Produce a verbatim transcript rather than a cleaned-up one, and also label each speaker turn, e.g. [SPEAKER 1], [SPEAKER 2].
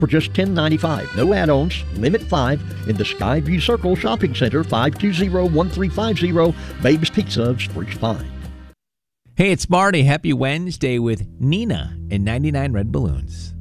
[SPEAKER 1] for just ten ninety-five. No add-ons, limit five in the Skyview Circle Shopping Center, five two zero, one three five zero, Babe's Pizza of Spruce Pine.
[SPEAKER 2] Hey, it's Marty. Happy Wednesday with Nina and ninety-nine Red Balloons.